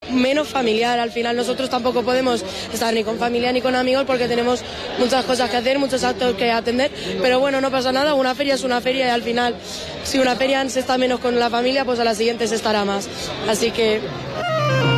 menos familiar. Al final nosotros tampoco podemos estar ni con familia ni con amigos porque tenemos muchas cosas que hacer, muchos actos que atender, pero bueno, no pasa nada, una feria es una feria y al final si una feria se está menos con la familia, pues a la siguiente se estará más. Así que